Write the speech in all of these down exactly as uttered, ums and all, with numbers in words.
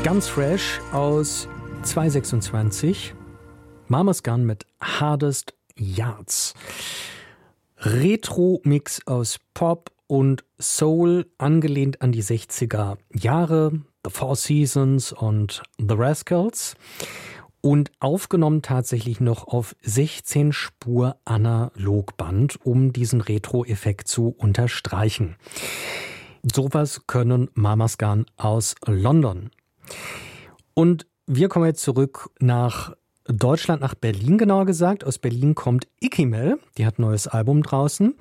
Ganz fresh aus zweitausendsechsundzwanzig. Mama's Gun mit Hardest Yards. Retro-Mix aus Pop und Soul, angelehnt an die sechziger Jahre, The Four Seasons und The Rascals. Und aufgenommen tatsächlich noch auf sechzehn Spur Analogband, um diesen Retro-Effekt zu unterstreichen. Sowas können Mama's Gun aus London. Und wir kommen jetzt zurück nach Deutschland, nach Berlin genauer gesagt. Aus Berlin kommt Ikimel, die hat ein neues Album draußen.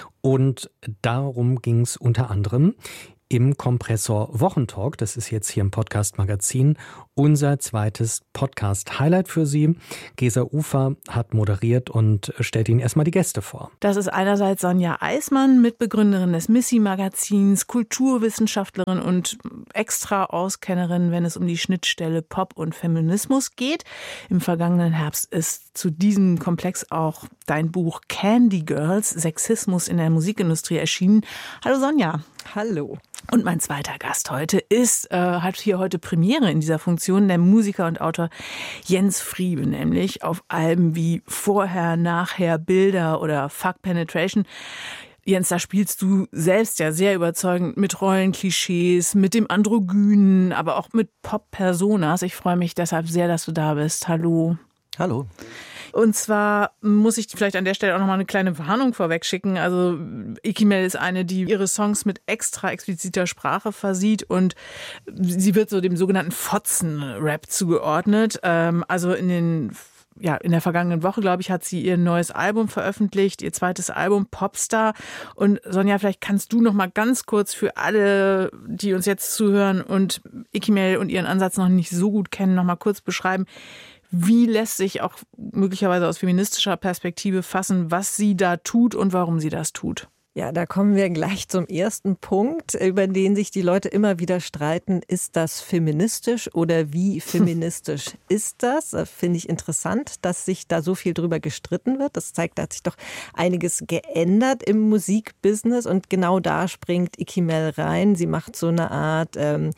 Und darum ging es unter anderem im Kompressor Wochentalk. Das ist jetzt hier im Podcast Magazin unser zweites Podcast-Highlight für Sie. Gesa Ufer hat moderiert und stellt Ihnen erstmal die Gäste vor. Das ist einerseits Sonja Eismann, Mitbegründerin des Missy-Magazins, Kulturwissenschaftlerin und extra Auskennerin, wenn es um die Schnittstelle Pop und Feminismus geht. Im vergangenen Herbst ist zu diesem Komplex auch dein Buch Candy Girls, Sexismus in der Musikindustrie erschienen. Hallo Sonja. Hallo. Und mein zweiter Gast heute ist, äh, hat hier heute Premiere in dieser Funktion, der Musiker und Autor Jens Friebe, nämlich auf Alben wie Vorher, Nachher, Bilder oder Fuck Penetration. Jens, da spielst du selbst ja sehr überzeugend mit Rollenklischees, mit dem Androgynen, aber auch mit Pop-Personas. Ich freue mich deshalb sehr, dass du da bist. Hallo. Hallo. Und zwar muss ich vielleicht an der Stelle auch nochmal eine kleine Warnung vorweg schicken. Also Ikimel ist eine, die ihre Songs mit extra expliziter Sprache versieht und sie wird so dem sogenannten Fotzen-Rap zugeordnet. Also in den Ja, in der vergangenen Woche, glaube ich, hat sie ihr neues Album veröffentlicht, ihr zweites Album Popstar. Und Sonja, vielleicht kannst du noch mal ganz kurz für alle, die uns jetzt zuhören und Ikimel und ihren Ansatz noch nicht so gut kennen, noch mal kurz beschreiben, wie lässt sich auch möglicherweise aus feministischer Perspektive fassen, was sie da tut und warum sie das tut? Ja, da kommen wir gleich zum ersten Punkt, über den sich die Leute immer wieder streiten. Ist das feministisch oder wie feministisch ist das? Das finde ich interessant, dass sich da so viel drüber gestritten wird. Das zeigt, da hat sich doch einiges geändert im Musikbusiness und genau da springt Ikimel rein. Sie macht so eine Art ähm,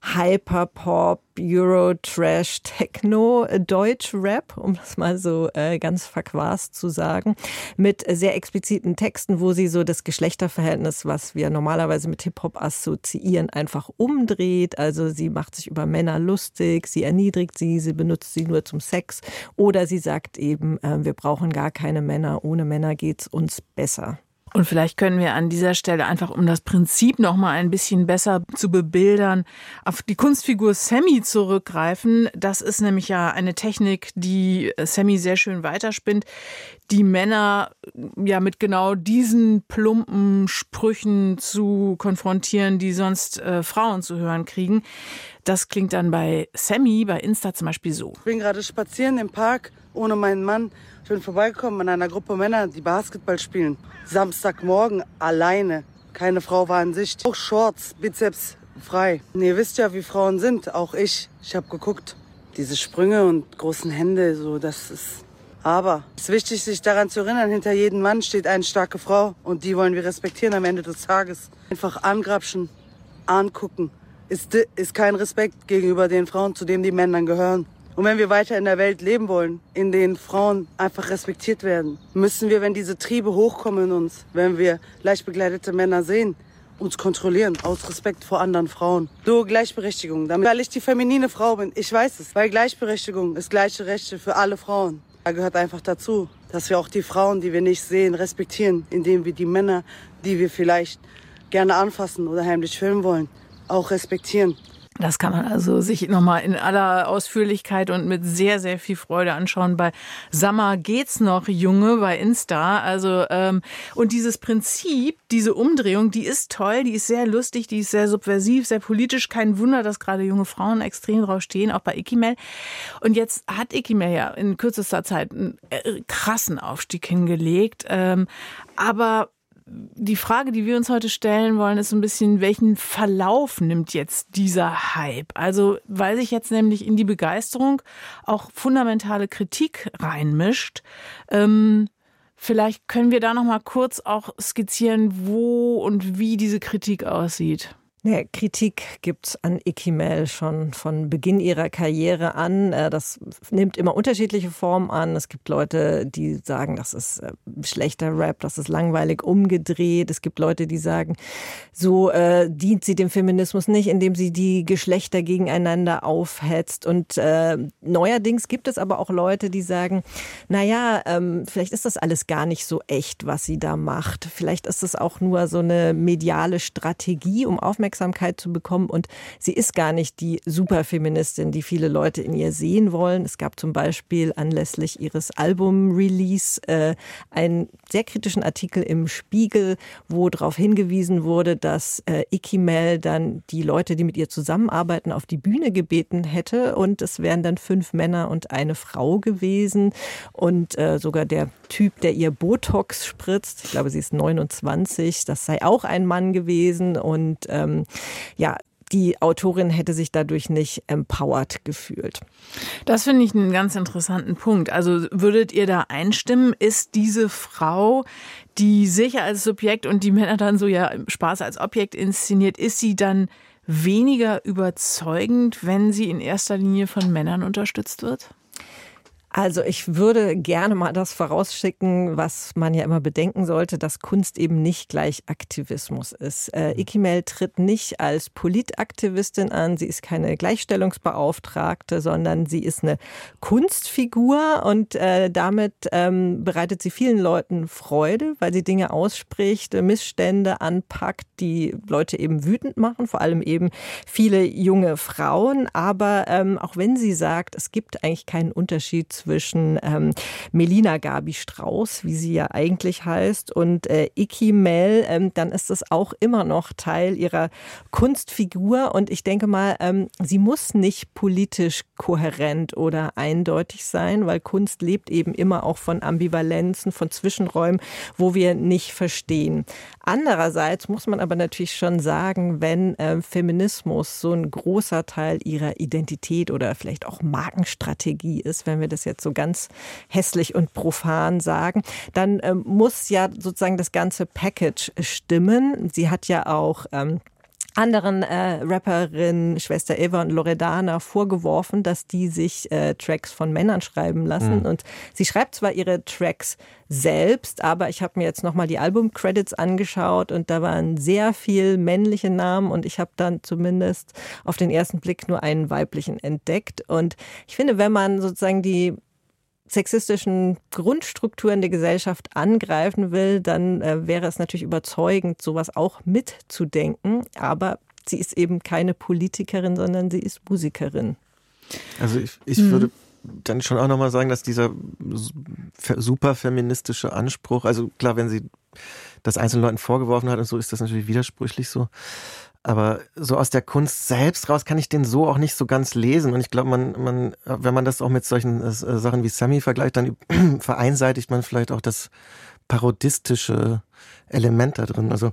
Hyperpop, Euro, Trash, Techno, Deutsch-Rap, um das mal so äh, ganz verquast zu sagen, mit sehr expliziten Texten, wo sie so das Geschlechterverhältnis, was wir normalerweise mit Hip-Hop assoziieren, einfach umdreht. Also sie macht sich über Männer lustig, sie erniedrigt sie, sie benutzt sie nur zum Sex oder sie sagt eben, äh, wir brauchen gar keine Männer, ohne Männer geht's uns besser. Und vielleicht können wir an dieser Stelle einfach, um das Prinzip noch mal ein bisschen besser zu bebildern, auf die Kunstfigur Sammy zurückgreifen. Das ist nämlich ja eine Technik, die Sammy sehr schön weiterspinnt, die Männer ja mit genau diesen plumpen Sprüchen zu konfrontieren, die sonst äh, Frauen zu hören kriegen. Das klingt dann bei Sammy, bei Insta zum Beispiel so. Ich bin gerade spazieren im Park ohne meinen Mann. Ich bin vorbeigekommen an einer Gruppe Männer, die Basketball spielen. Samstagmorgen alleine. Keine Frau war in Sicht. Auch Shorts, Bizeps frei. Und ihr wisst ja, wie Frauen sind. Auch ich. Ich habe geguckt. Diese Sprünge und großen Hände, so, das ist... Aber es ist wichtig, sich daran zu erinnern, hinter jedem Mann steht eine starke Frau. Und die wollen wir respektieren am Ende des Tages. Einfach angrapschen, angucken. Ist, ist kein Respekt gegenüber den Frauen, zu denen die Männer gehören. Und wenn wir weiter in der Welt leben wollen, in denen Frauen einfach respektiert werden, müssen wir, wenn diese Triebe hochkommen in uns, wenn wir leicht bekleidete Männer sehen, uns kontrollieren, aus Respekt vor anderen Frauen. So, Gleichberechtigung, damit, weil ich die feminine Frau bin, ich weiß es, weil Gleichberechtigung ist gleiche Rechte für alle Frauen. Da gehört einfach dazu, dass wir auch die Frauen, die wir nicht sehen, respektieren, indem wir die Männer, die wir vielleicht gerne anfassen oder heimlich filmen wollen, auch respektieren. Das kann man also sich nochmal in aller Ausführlichkeit und mit sehr, sehr viel Freude anschauen bei Summer geht's noch, Junge, bei Insta. Also ähm, und dieses Prinzip, diese Umdrehung, die ist toll, die ist sehr lustig, die ist sehr subversiv, sehr politisch. Kein Wunder, dass gerade junge Frauen extrem drauf stehen, auch bei Ikimel. Und jetzt hat Ikimel ja in kürzester Zeit einen krassen Aufstieg hingelegt. Ähm, aber die Frage, die wir uns heute stellen wollen, ist so ein bisschen, welchen Verlauf nimmt jetzt dieser Hype? Also, weil sich jetzt nämlich in die Begeisterung auch fundamentale Kritik reinmischt. Ähm, vielleicht können wir da noch mal kurz auch skizzieren, wo und wie diese Kritik aussieht. Ja, Kritik gibt's an Ikey Mel schon von Beginn ihrer Karriere an. Das nimmt immer unterschiedliche Formen an. Es gibt Leute, die sagen, das ist schlechter Rap, das ist langweilig umgedreht. Es gibt Leute, die sagen, so äh, dient sie dem Feminismus nicht, indem sie die Geschlechter gegeneinander aufhetzt. Und äh, neuerdings gibt es aber auch Leute, die sagen, naja, ähm, vielleicht ist das alles gar nicht so echt, was sie da macht. Vielleicht ist es auch nur so eine mediale Strategie, um Aufmerksamkeit Aufmerksamkeit zu bekommen, und sie ist gar nicht die Superfeministin, die viele Leute in ihr sehen wollen. Es gab zum Beispiel anlässlich ihres Album-Release äh, einen sehr kritischen Artikel im Spiegel, wo darauf hingewiesen wurde, dass äh, Ikey Mel dann die Leute, die mit ihr zusammenarbeiten, auf die Bühne gebeten hätte, und es wären dann fünf Männer und eine Frau gewesen, und äh, sogar der Typ, der ihr Botox spritzt, ich glaube, sie ist neunundzwanzig, das sei auch ein Mann gewesen, und ähm, ja, die Autorin hätte sich dadurch nicht empowered gefühlt. Das finde ich einen ganz interessanten Punkt. Also würdet ihr da einstimmen, ist diese Frau, die sich als Subjekt und die Männer dann so ja Spaß als Objekt inszeniert, ist sie dann weniger überzeugend, wenn sie in erster Linie von Männern unterstützt wird? Also ich würde gerne mal das vorausschicken, was man ja immer bedenken sollte, dass Kunst eben nicht gleich Aktivismus ist. Äh, Ikey Mel tritt nicht als Politaktivistin an, sie ist keine Gleichstellungsbeauftragte, sondern sie ist eine Kunstfigur, und äh, damit ähm, bereitet sie vielen Leuten Freude, weil sie Dinge ausspricht, Missstände anpackt, die Leute eben wütend machen, vor allem eben viele junge Frauen. Aber ähm, auch wenn sie sagt, es gibt eigentlich keinen Unterschied zwischen ähm, Melina Gabi Strauß, wie sie ja eigentlich heißt, und äh, Ikey Mel, ähm, dann ist es auch immer noch Teil ihrer Kunstfigur. Und ich denke mal, ähm, sie muss nicht politisch kohärent oder eindeutig sein, weil Kunst lebt eben immer auch von Ambivalenzen, von Zwischenräumen, wo wir nicht verstehen. Andererseits muss man aber natürlich schon sagen, wenn äh, Feminismus so ein großer Teil ihrer Identität oder vielleicht auch Markenstrategie ist, wenn wir das jetzt so ganz hässlich und profan sagen, dann ähm, muss ja sozusagen das ganze Package stimmen. Sie hat ja auch ähm, anderen äh, Rapperinnen, Schwester Eva und Loredana, vorgeworfen, dass die sich äh, Tracks von Männern schreiben lassen. Mhm. Und sie schreibt zwar ihre Tracks selbst, aber ich habe mir jetzt nochmal die Album-Credits angeschaut, und da waren sehr viel männliche Namen, und ich habe dann zumindest auf den ersten Blick nur einen weiblichen entdeckt. Und ich finde, wenn man sozusagen die sexistischen Grundstrukturen der Gesellschaft angreifen will, dann äh, wäre es natürlich überzeugend, sowas auch mitzudenken. Aber sie ist eben keine Politikerin, sondern sie ist Musikerin. Also ich, ich mhm. würde dann schon auch nochmal sagen, dass dieser super feministische Anspruch, also klar, wenn sie das einzelnen Leuten vorgeworfen hat und so, ist das natürlich widersprüchlich so. Aber so aus der Kunst selbst raus kann ich den so auch nicht so ganz lesen. Und ich glaube, man, man, wenn man das auch mit solchen äh, Sachen wie Sammy vergleicht, dann vereinseitigt man vielleicht auch das parodistische Element da drin. Also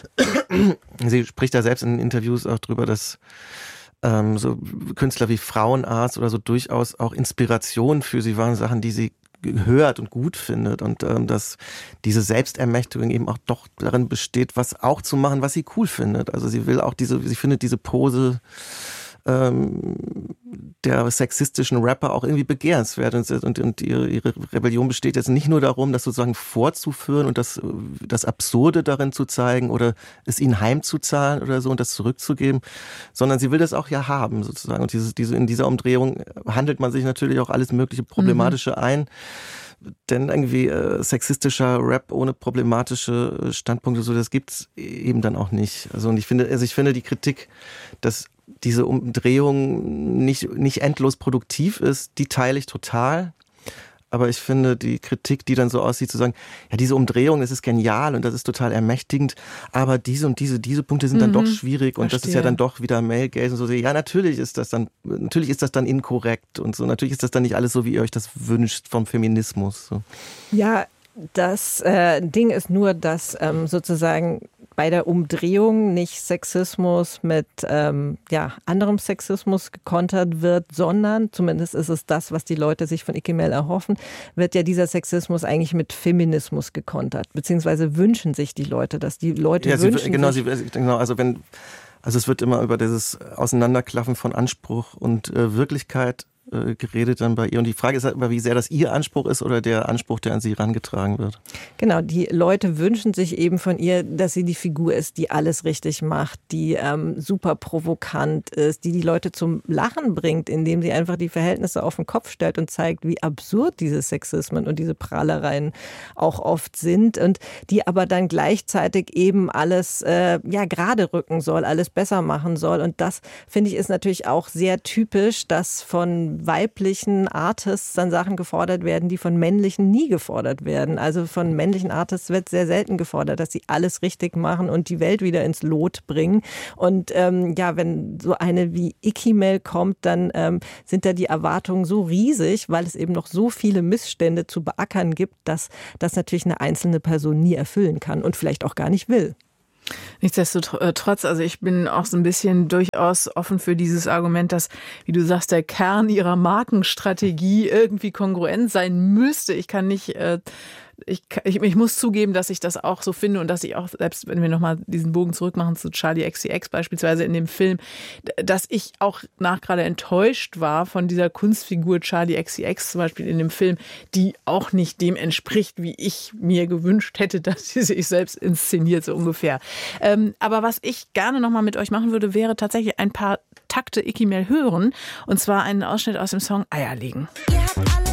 sie spricht da selbst in Interviews auch drüber, dass ähm, so Künstler wie Frauenarzt oder so durchaus auch Inspiration für sie waren, Sachen, die sie hört und gut findet, und ähm, dass diese Selbstermächtigung eben auch doch darin besteht, was auch zu machen, was sie cool findet. Also sie will auch diese, sie findet diese Pose ähm, der sexistischen Rapper auch irgendwie begehrenswert, und, und, und ihre, ihre Rebellion besteht jetzt nicht nur darum, das sozusagen vorzuführen und das, das Absurde darin zu zeigen oder es ihnen heimzuzahlen oder so und das zurückzugeben, sondern sie will das auch ja haben sozusagen, und diese, diese, in dieser Umdrehung handelt man sich natürlich auch alles mögliche Problematische mhm. ein. Denn irgendwie äh, sexistischer Rap ohne problematische Standpunkte, so, das gibt's eben dann auch nicht. Also, und ich finde, also ich finde die Kritik, dass diese Umdrehung nicht, nicht endlos produktiv ist, die teile ich total. Aber ich finde die Kritik, die dann so aussieht, zu sagen, ja, diese Umdrehung, das ist genial und das ist total ermächtigend, aber diese und diese, diese Punkte sind mhm. dann doch schwierig und Verstehe. Das ist ja dann doch wieder Male Gaze und so. Ja, natürlich ist das dann, natürlich ist das dann inkorrekt und so. Natürlich ist das dann nicht alles so, wie ihr euch das wünscht vom Feminismus. So. Ja, das äh, Ding ist nur, dass ähm, sozusagen bei der Umdrehung nicht Sexismus mit ähm, ja, anderem Sexismus gekontert wird, sondern, zumindest ist es das, was die Leute sich von Ikey Mel erhoffen, wird ja dieser Sexismus eigentlich mit Feminismus gekontert, beziehungsweise wünschen sich die Leute, dass die Leute ja, wünschen sie, genau, sich... sie, genau, also wenn... Also es wird immer über dieses Auseinanderklaffen von Anspruch und äh, Wirklichkeit äh, geredet dann bei ihr. Und die Frage ist halt immer, wie sehr das ihr Anspruch ist oder der Anspruch, der an sie herangetragen wird. Genau, die Leute wünschen sich eben von ihr, dass sie die Figur ist, die alles richtig macht, die ähm, super provokant ist, die die Leute zum Lachen bringt, indem sie einfach die Verhältnisse auf den Kopf stellt und zeigt, wie absurd diese Sexismen und diese Prahlereien auch oft sind und die aber dann gleichzeitig eben alles äh, ja gerade rücken soll, alles besser machen soll. Und das, finde ich, ist natürlich auch sehr typisch, dass von weiblichen Artists dann Sachen gefordert werden, die von männlichen nie gefordert werden. Also von männlichen Artists wird sehr selten gefordert, dass sie alles richtig machen und die Welt wieder ins Lot bringen. Und ähm, ja, wenn so eine wie Ikimel kommt, dann ähm, sind da die Erwartungen so riesig, weil es eben noch so viele Missstände zu beackern gibt, dass das natürlich eine einzelne Person nie erfüllen kann und vielleicht auch gar nicht will. Nichtsdestotrotz, also ich bin auch so ein bisschen durchaus offen für dieses Argument, dass, wie du sagst, der Kern ihrer Markenstrategie irgendwie kongruent sein müsste. Ich kann nicht... Äh Ich, ich, ich muss zugeben, dass ich das auch so finde und dass ich auch, selbst wenn wir nochmal diesen Bogen zurückmachen zu Charli X C X beispielsweise in dem Film, dass ich auch nach gerade enttäuscht war von dieser Kunstfigur Charli X C X zum Beispiel in dem Film, die auch nicht dem entspricht, wie ich mir gewünscht hätte, dass sie sich selbst inszeniert, so ungefähr. Ähm, aber was ich gerne nochmal mit euch machen würde, wäre tatsächlich ein paar Takte Ikimel hören und zwar einen Ausschnitt aus dem Song Eierlegen. Ja.